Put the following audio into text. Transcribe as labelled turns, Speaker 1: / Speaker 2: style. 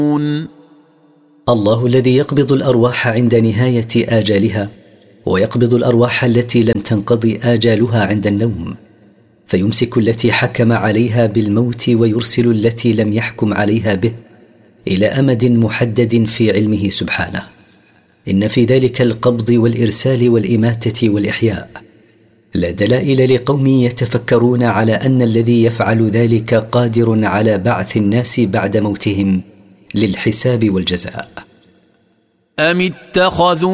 Speaker 1: الله الذي يقبض الأرواح عند نهاية آجالها، ويقبض الأرواح التي لم تنقضي آجالها عند النوم، فيمسك التي حكم عليها بالموت ويرسل التي لم يحكم عليها به إلى أمد محدد في علمه سبحانه. إن في ذلك القبض والإرسال والإماتة والإحياء لدلائل لقوم يتفكرون على أن الذي يفعل ذلك قادر على بعث الناس بعد موتهم للحساب والجزاء.
Speaker 2: أم اتخذوا